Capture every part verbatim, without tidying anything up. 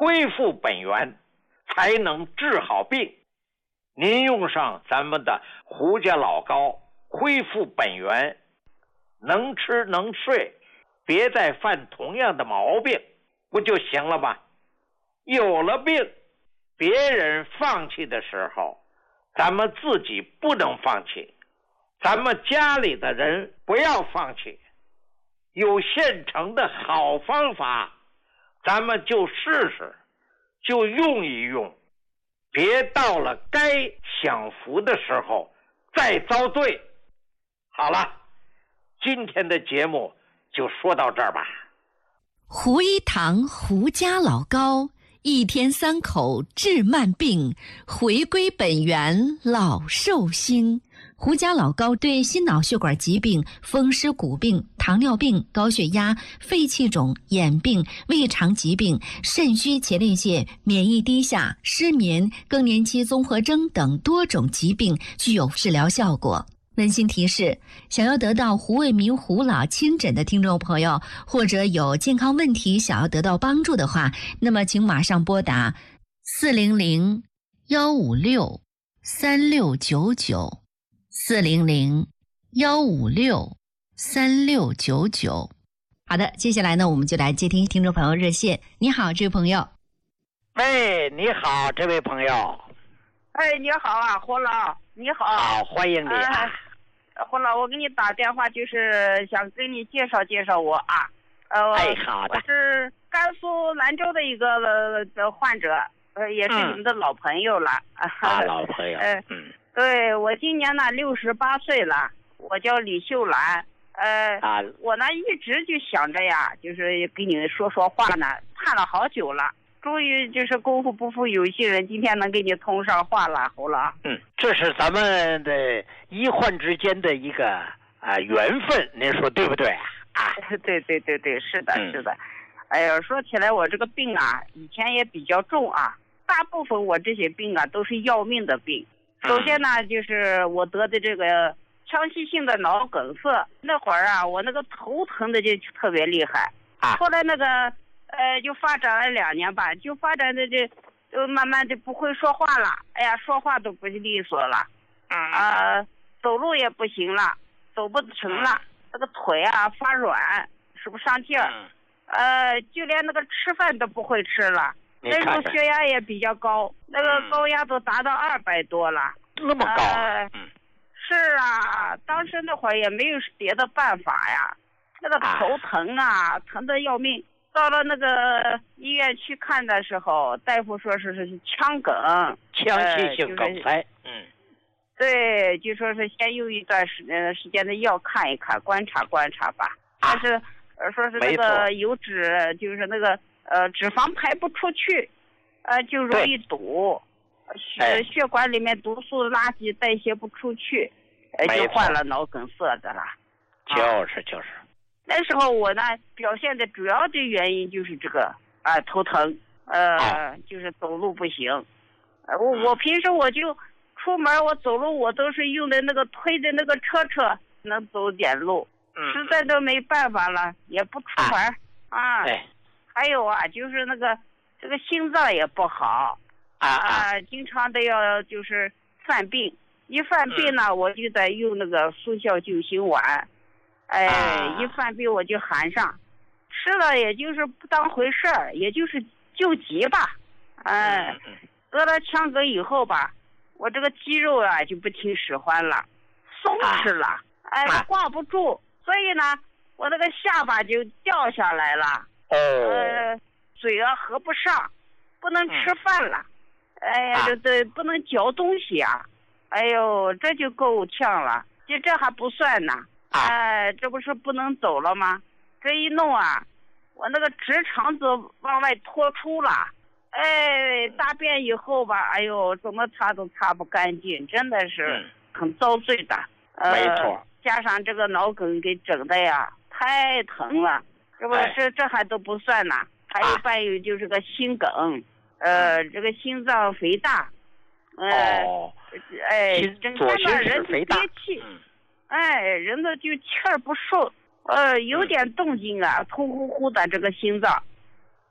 恢复本源，才能治好病。您用上咱们的胡家老膏，恢复本源，能吃能睡，别再犯同样的毛病，不就行了吗？有了病，别人放弃的时候，咱们自己不能放弃，咱们家里的人不要放弃。有现成的好方法，咱们就试试，就用一用，别到了该享福的时候再遭罪。好了，今天的节目就说到这儿吧。 胡一堂胡家老膏，一天三口治慢病，回归本源老寿星。胡家老膏对心脑血管疾病、风湿骨病、糖尿病、高血压、肺气肿、眼病、胃肠疾病、肾虚前列腺、免疫低下、失眠、更年期综合征等多种疾病具有治疗效果。温馨提示：想要得到胡卫民胡老亲诊的听众朋友，或者有健康问题想要得到帮助的话，那么请马上拨打四零零幺五六三六九九。四零零幺五六三六九九。好的，接下来呢，我们就来接听听众朋友热线。你好，这位朋友。 喂，你好，这位朋友。 哎，你好啊，胡老，你好。 好，欢迎你啊。 呃、胡老，我给你打电话就是想跟你介绍介绍我啊。呃， 哎，好的。 我是甘肃兰州的一个呃患者，呃，也是你们的老朋友了。 嗯、啊，老朋友。 呃、嗯。对，我今年呢六十八岁了，我叫李秀兰，呃，啊、我呢一直就想着呀，就是跟你说说话呢，盼了好久了，终于就是功夫不负有心人，今天能给你通上话了，胡老。 嗯，这是咱们的医患之间的一个啊、呃、缘分，您说对不对啊？ 对对对对，是的，是的。嗯、哎呀，说起来我这个病啊，以前也比较重啊，大部分我这些病啊都是要命的病。首先呢，就是我得的这个腔隙性的脑梗塞，那会儿啊，我那个头疼的就特别厉害。啊。后来那个呃，就发展了两年吧，就发展的这，就慢慢的不会说话了。哎呀，说话都不利索了。啊、呃。走路也不行了，走不成了，那个腿啊发软，使不上劲儿。呃，就连那个吃饭都不会吃了。那时候血压也比较高，那个高压都达到二百多了。 那么高、啊呃？是啊，当时那会儿也没有别的办法呀，那个头疼啊，啊疼得要命。到了那个医院去看的时候，大夫说是是腔梗， 腔隙性梗塞。呃就是、嗯， 对，就说是先用一段时间时间的药看一看，观察观察吧。但是、呃、说是那个油脂，就是那个。呃，脂肪排不出去，呃，就容易堵，血血管里面毒素垃圾代谢不出去，呃，就患了脑梗塞的了。 就是就是。 那时候我呢，表现的主要的原因就是这个啊、呃，头疼，呃、哦，就是走路不行。呃，我我平时我就出门，我走路我都是用的那个推的那个车车，能走点路。嗯。实在都没办法了，也不出门啊。啊哎。 还有啊，就是那个这个心脏也不好啊啊，经常都要就是犯病，一犯病呢，嗯、我就得用那个速效救心丸，哎，啊、一犯病我就含上，吃了也就是不当回事儿，也就是救急吧，哎，嗯、得了腔梗以后吧，我这个肌肉啊就不听使唤了，松弛了，啊、哎，挂不住，所以呢，我那个下巴就掉下来了。 哦， 呃，嘴啊合不上，不能吃饭了，嗯、哎呀，这这不能嚼东西啊，哎呦，这就够呛了。就这还不算呢，哎、呃，这不是不能走了吗？这一弄啊，我那个直肠子往外脱出了，哎，大便以后吧，哎呦，怎么擦都擦不干净，真的是很遭罪的。 嗯、没错， 加上这个脑梗给整的呀，太疼了。这不是这还都不算呢，还有伴有就是个心梗，呃，这个心脏肥大，呃， 哦， 哎，整天呢人就憋气，哎，人呢就气儿不顺，呃，有点动静啊，突呼呼的这个心脏，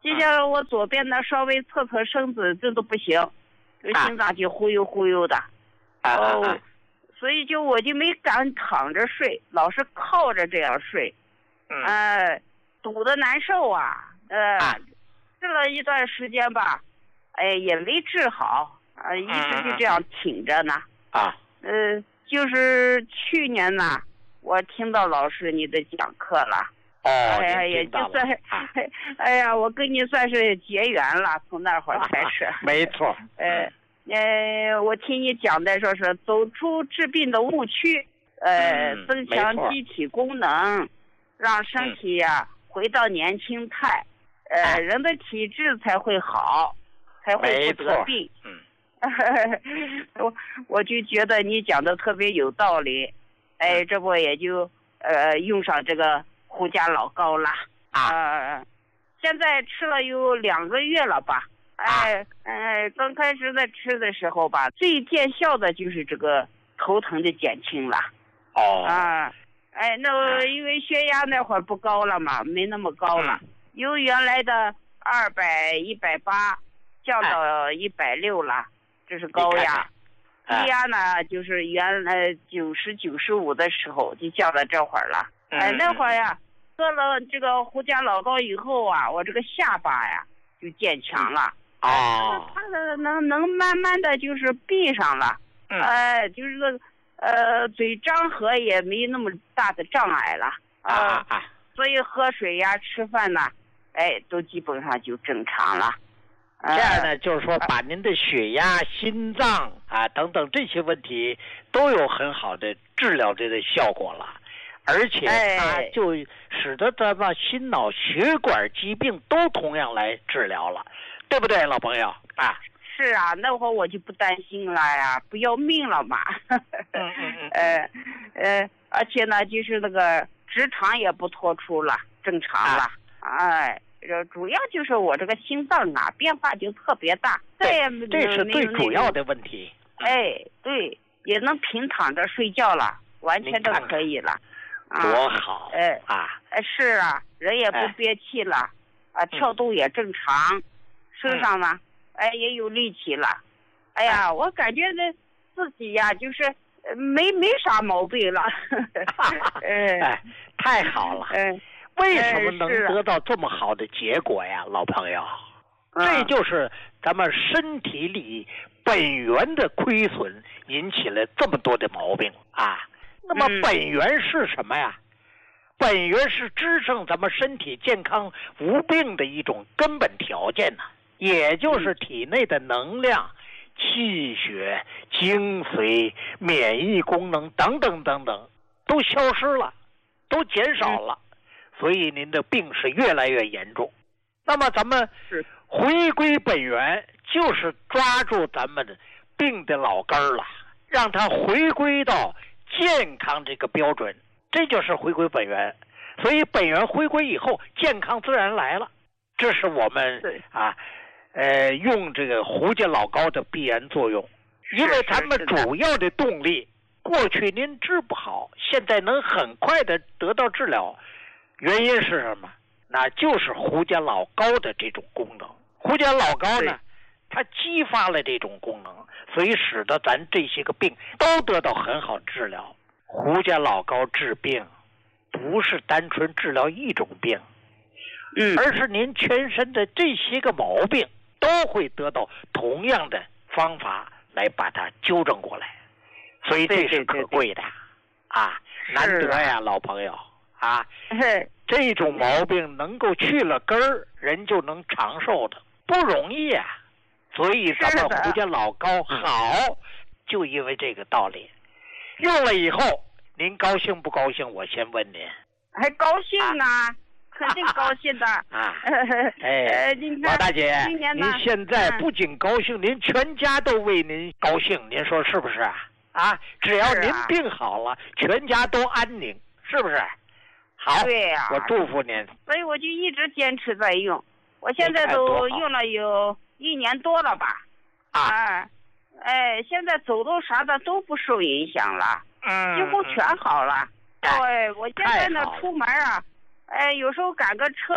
就像我左边呢稍微侧侧身子，这都不行，这心脏就忽悠忽悠的。 啊、 哦， 啊所以就我就没敢躺着睡，老是靠着这样睡。 嗯， 呃，堵得难受啊。呃， 啊治了一段时间吧，哎，也没治好啊、呃，一直就这样挺着呢。 啊， 呃，就是去年呢，我听到老师你的讲课了。 哦， 哎呀，也就算是， 啊、 哎呀，我跟你算是结缘了，从那会儿开始。 啊、没错。 呃，呃，我听你讲的说是走出治病的误区，呃， 嗯、 增强机体功能，让身体呀、啊、回到年轻态，呃， 啊、 人的体质才会好，才会不得病。 嗯。 我我就觉得你讲的特别有道理，哎，这不也就呃用上这个胡家老膏了啊、呃，现在吃了有两个月了吧？哎，哎，刚开始在吃的时候吧，最见效的就是这个头疼的减轻了。 哦。 啊，哎，那因为血压那会儿不高了嘛，没那么高了，由原来的二百一百八降到一百六了。这是高压，低压呢就是原来九十九十五的时候就降到这会儿了。 嗯、 哎，那会儿呀，喝了这个胡家老膏以后啊，我这个下巴呀就渐强了。 哦， 它的能能慢慢的就是闭上了。 嗯、 哎，就是这个呃嘴张合也没那么大的障碍了。 啊啊啊！ 所以喝水呀、吃饭呐，哎，都基本上就正常了。 这样呢，就是说把您的血压、心脏啊等等这些问题都有很好的治疗这个效果了，而且它就使得咱们心脑血管疾病都同样来治疗了，对不对，老朋友啊？ 是啊，那会儿我就不担心了呀，不要命了嘛。 嗯嗯嗯。 呃呃，而且呢，就是那个直肠也不脱出了，正常了，啊、哎。主要就是我这个心脏啊变化就特别大， 对，这是最主要的问题。 哎，对，也能平躺着睡觉了，完全都可以了。 看看多好！ 哎啊， 哎是啊，人也不憋气了，啊，跳动也正常，身上呢，哎也有力气了。哎呀，我感觉这自己呀，就是没没啥毛病了。 哎，太好了。 嗯。 为什么能得到这么好的结果呀，老朋友？这就是咱们身体里本源的亏损引起了这么多的毛病啊。那么本源是什么呀？本源是支撑咱们身体健康无病的一种根本条件呢，也就是体内的能量、气血、精髓、免疫功能等等等等都消失了，都减少了。所以您的病是越来越严重。那么咱们回归本源，就是抓住咱们的病的老根儿了，让它回归到健康这个标准，这就是回归本源。所以本源回归以后，健康自然来了。这是我们啊，呃，用这个胡家老膏的必然作用。因为咱们主要的动力，过去您治不好，现在能很快的得到治疗。原因是什么？那就是胡家老膏的这种功能。胡家老膏呢，它激发了这种功能，所以使得咱这些个病都得到很好治疗。胡家老膏治病，不是单纯治疗一种病， 嗯， 而是您全身的这些个毛病都会得到同样的方法来把它纠正过来，所以这是可贵的。对对对啊，难得呀，老朋友。啊，这种毛病能够去了根儿，人就能长寿的，不容易啊。所以咱们胡家老膏好，就因为这个道理。用了以后，您高兴不高兴？我先问您。 还高兴呢，啊、肯定高兴的啊！哎，老大姐，您现在不仅高兴，您全家都为您高兴，您说是不是啊？啊，只要您病好了，全家都安宁，是不是？好， 对呀、啊， 我祝福您。 所以我就一直坚持在用，我现在都用了有一年多了吧。 啊， 哎，现在走动啥的都不受影响了， 嗯， 几乎全好了。 对、 哎，我现在呢出门啊，哎，有时候赶个车，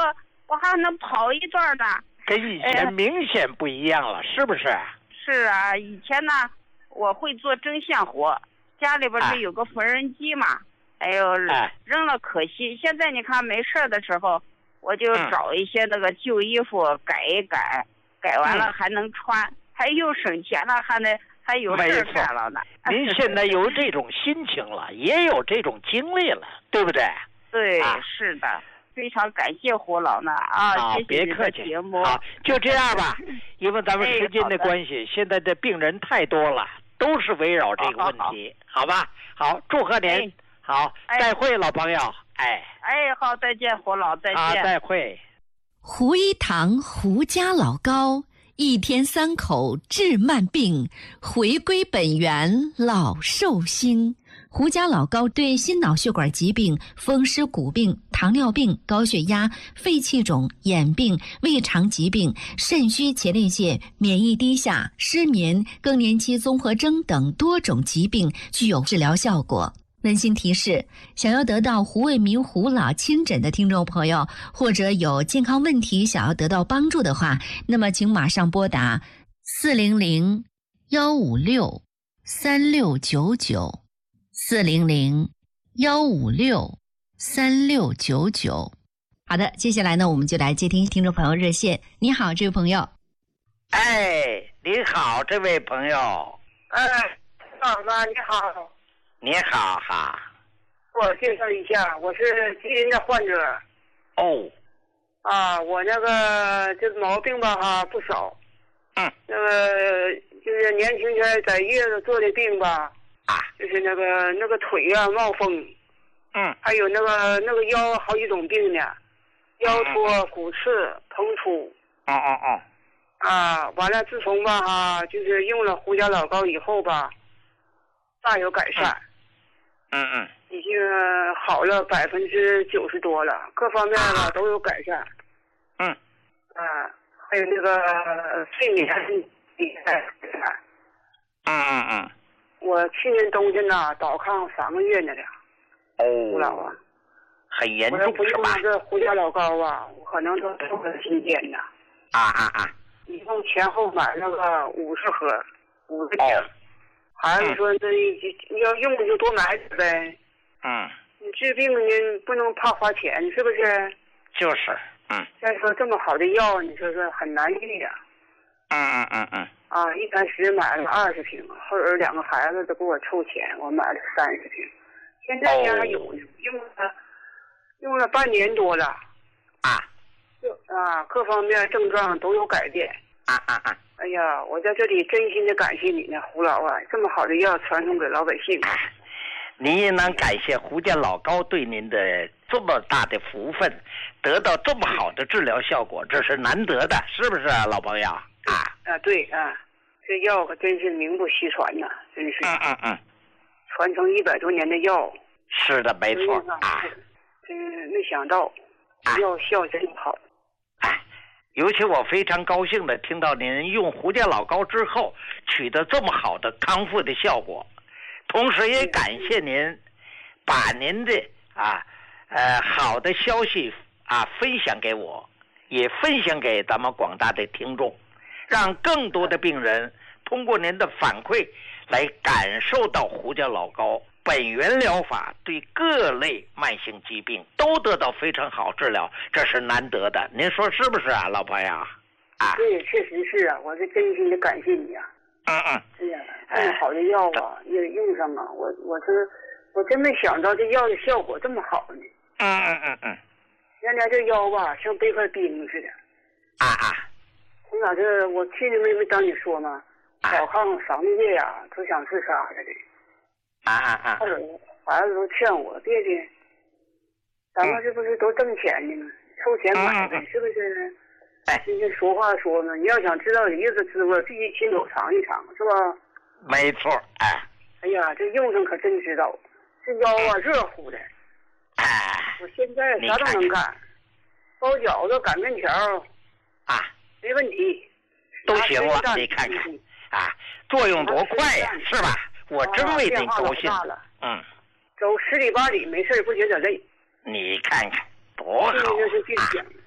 我还能跑一段呢。 跟以前明显不一样了，是不是？ 是啊，以前呢，我会做针线活，家里边就有个缝纫机嘛。哎呦，扔了可惜。现在你看没事的时候，我就找一些那个旧衣服改一改，改完了还能穿，还又省钱了，还能还有事干了呢。 您现在有这种心情了，也有这种经历了，对不对？ 对，啊、是的，非常感谢胡老呢啊！谢谢别客气。 节目好，就这样吧，因为咱们时间的关系，哎、现在的病人太多了，都是围绕这个问题，好, 好, 好吧？好，祝贺您。哎好，再会，老朋友。哎， 哎，好，再见，胡老，再见。 好，再会。 胡一堂胡家老高，一天三口治慢病，回归本源老寿星。胡家老高对心脑血管疾病、风湿骨病、糖尿病、高血压、肺气肿、眼病、胃肠疾病、肾虚前列腺、免疫低下、失眠、更年期综合征等多种疾病具有治疗效果。温馨提示：想要得到胡卫民胡老亲诊的听众朋友，或者有健康问题想要得到帮助的话，那么请马上拨打四零零幺五六三六九九四零零幺五六三六九九。好的，接下来呢，我们就来接听听众朋友热线。你好，这位朋友。 哎，你好，这位朋友。 哎，老妈，你好。 你好哈， 我介绍一下，我是吉林的患者。 哦， 啊，我那个这个毛病吧哈不少。 嗯。 那个就是年轻前在医院做的病吧， 啊， 就是那个那个腿啊冒风。 嗯。 还有那个那个腰好几种病呢，腰脱、骨刺、膨出。 哦哦哦。 啊，完了，自从吧哈，就是用了胡家老高以后吧，大有改善。 嗯嗯嗯， 已经好了百分之九十多了，各方面吧都有改善。 嗯， 啊，还有那个睡眠也改善。 嗯嗯嗯， 我去年冬天呐倒炕三个月呢了。 哦， 胡老啊， 很严重是吧？我要不用这胡家老高啊，我可能都瘦了新鲜呢。 啊啊啊！ 一共前后买了个五十盒，五个瓶。 哦孩子说：“这你要用就多买点呗。” 嗯。 你治病你不能怕花钱，是不是？ 就是，嗯。 再说这么好的药，你说是很难遇呀。 嗯嗯嗯嗯。 啊，一开始买了二十瓶，后边两个孩子都给我凑钱，我买了三十瓶。现在呢还有呢，用了用了半年多了。 啊。 就啊，各方面症状都有改变。 啊啊啊！ 哎呀，我在这里真心的感谢你呢，胡老啊，这么好的药传送给老百姓。 您也能感谢胡家老高对您的这么大的福分，得到这么好的治疗效果，这是难得的，是不是啊，老朋友？啊啊，对啊，这药可真是名不虚传呐，真是。 嗯嗯嗯。 传承一百多年的药。 是的，没错啊。 真没想到，药效真好。 哎。尤其我非常高兴的听到您用胡家老高之后取得这么好的康复的效果，同时也感谢您把您的啊呃好的消息啊分享给我，也分享给咱们广大的听众，让更多的病人通过您的反馈来感受到胡家老高本源疗法对各类慢性疾病都得到非常好治疗，这是难得的，您说是不是啊，老朋友？啊， 对，确实是啊，我是真心的感谢你啊。 嗯嗯。 哎呀，这么好的药啊，也用上啊，我我是我真没想到这药的效果这么好呢。 嗯嗯嗯嗯。 原来这腰吧像背块冰似的。 啊啊。 从哪这我去年没没当你说吗？倒炕三个月呀，都想自杀了的。 啊啊啊！ 或者孩子都劝我别别，咱们这不是都挣钱呢吗？凑钱买呗，是不是？ 哎， 今天俗话说呢，你要想知道梨子滋味，必须亲手尝一尝，是吧？ 没错，哎。 哎呀，这用上可真知道，这腰啊热乎的。 哎。 我现在啥都能干，包饺子、擀面条啊， 没问题， 都行了。你看看啊，作用多快呀，是吧？我真为您高兴。嗯， 走十里八里没事不觉得累。 你看看多好啊！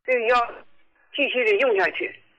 这个药继续的用下去。